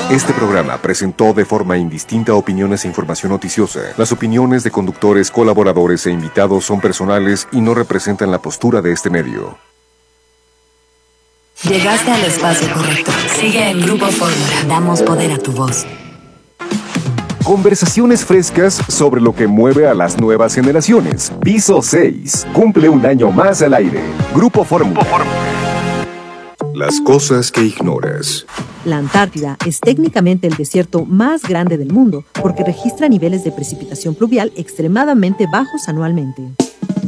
Este programa presentó de forma indistinta opiniones e información noticiosa. Las opiniones de conductores, colaboradores e invitados son personales y no representan la postura de este medio. Llegaste al espacio correcto. Sigue en Grupo Fórmula. Damos poder a tu voz. Conversaciones frescas sobre lo que mueve a las nuevas generaciones. Piso 6. Cumple un año más al aire. Grupo Fórmula. Las cosas que ignoras. La Antártida es técnicamente el desierto más grande del mundo porque registra niveles de precipitación pluvial extremadamente bajos anualmente.